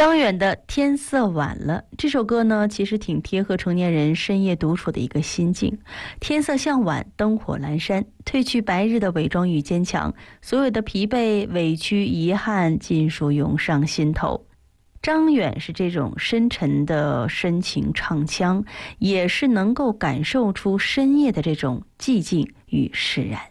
张远的《天色晚了》这首歌呢，其实挺贴合成年人深夜独处的一个心境。天色向晚，灯火阑珊，褪去白日的伪装与坚强，所有的疲惫、委屈、遗憾，尽数涌上心头。张远是这种深沉的深情唱腔，也是能够感受出深夜的这种寂静与释然。